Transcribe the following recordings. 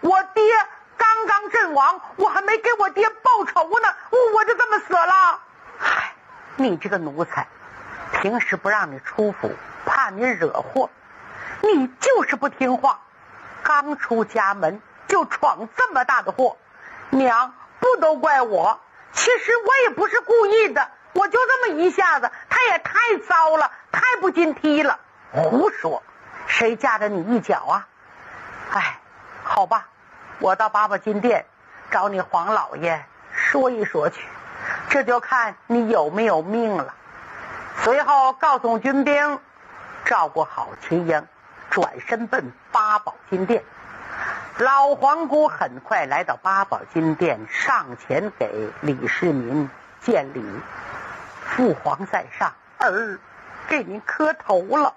我爹刚刚阵亡，我还没给我爹报仇呢，我就这么死了。嗨，你这个奴才，平时不让你出府，怕你惹祸，你就是不听话，刚出家门就闯这么大的祸。娘，不都怪我，其实我也不是故意的，我就这么一下子，他也太糟了，太不经踢了。胡说，谁架着你一脚啊？哎，好吧，我到八宝金殿找你黄老爷说一说去，这就看你有没有命了。随后告诉军兵照顾好秦英，转身奔八宝金殿。老皇姑很快来到八宝金殿，上前给李世民见礼。父皇在上，儿给您磕头了。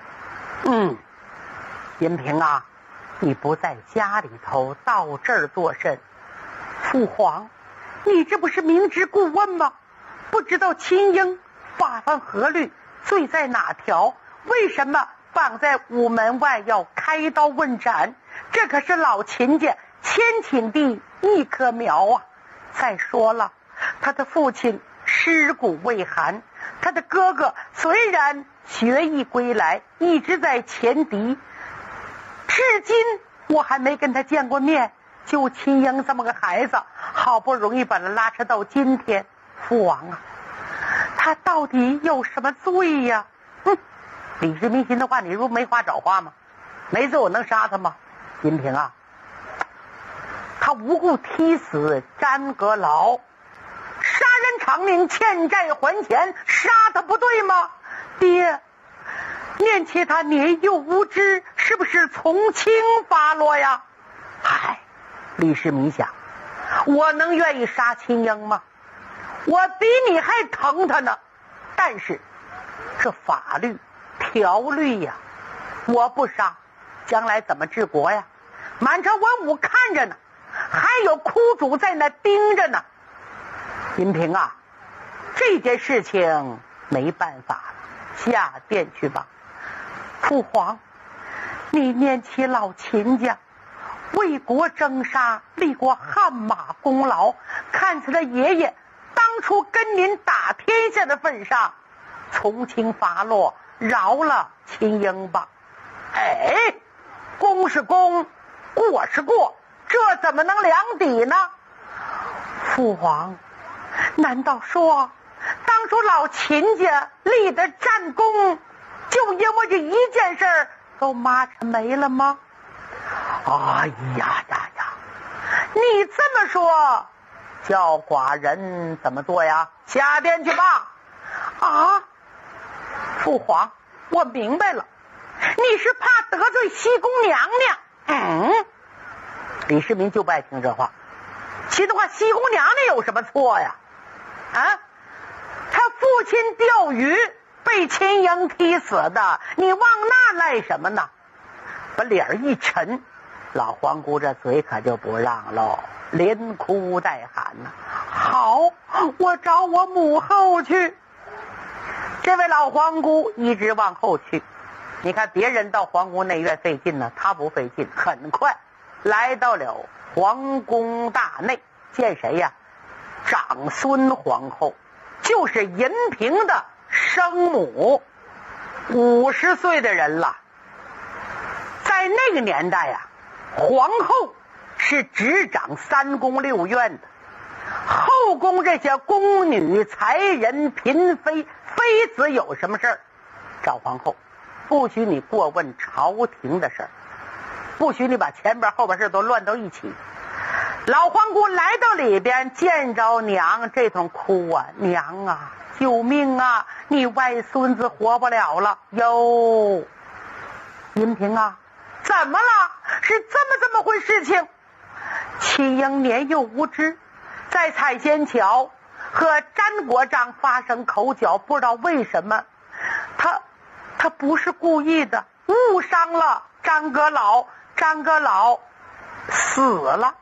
银平啊，你不在家里头，到这儿做甚？父皇，你这不是明知故问吗？不知道秦英法犯何律，罪在哪条？为什么绑在午门外要开刀问斩？这可是老秦家千顷地一棵苗啊！再说了，他的父亲尸骨未寒，他的哥哥虽然学艺归来，一直在前敌，至今我还没跟他见过面。就秦英这么个孩子，好不容易把他拉扯到今天，父王啊，他到底有什么罪呀？李世民心的话，你不没话找话吗？没罪我能杀他吗？银平啊，他无故踢死詹阁老，杀人偿命，欠债还钱，杀他不对吗？爹，念起他年幼无知，是不是从轻发落呀？唉，李世民想，我能愿意杀秦英吗？我比你还疼他呢。但是这法律条律呀，我不杀，将来怎么治国呀？满朝文武看着呢，还有苦主在那盯着呢。银平啊，这件事情没办法了，下殿去吧。父皇，你念起老秦家为国征沙，立过汗马功劳，看在他爷爷当初跟您打天下的份上，从轻发落，饶了秦英吧。哎，功是功，过是过，这怎么能两抵呢？父皇，难道说当初老秦家立的战功，就因为这一件事都抹成没了吗？哎呀呀呀，你这么说，叫寡人怎么做呀？下殿去吧。啊，父皇，我明白了，你是怕得罪西宫娘娘。李世民就不爱听这话。其实话，西宫娘娘有什么错呀？啊，他父亲钓鱼被秦英踢死的，你往那赖什么呢？把脸一沉，老皇姑这嘴可就不让喽，连哭带喊呢。好，我找我母后去。这位老皇姑一直往后去。你看别人到皇宫内院费劲呢，他不费劲，很快来到了皇宫大内，见谁呀？长孙皇后，就是银平的生母，50岁的人了。在那个年代呀，皇后是执掌3宫6院的，后宫这些宫女才人嫔妃妃子有什么事儿找皇后，不许你过问朝廷的事儿，不许你把前边后边事都乱到一起。老皇姑来到里边，见着娘这通哭啊，娘啊，救命啊，你外孙子活不了了哟。银平啊，怎么了？是这么回事情。秦英年幼无知，在采仙桥和詹国璋发生口角，不知道为什么他不是故意的，误伤了张阁老，张阁老死了。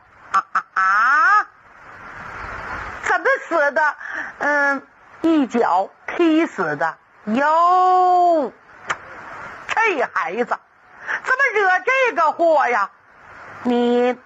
怎么死的？一脚踢死的哟。这孩子怎么惹这个祸呀？你